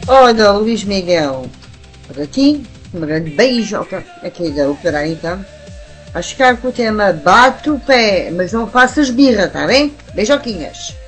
Olha, Luís Miguel, para ti, um grande beijo aqui da operar então. A ficar com o tema bate o pé, mas não faças birra, tá bem? Beijoquinhas.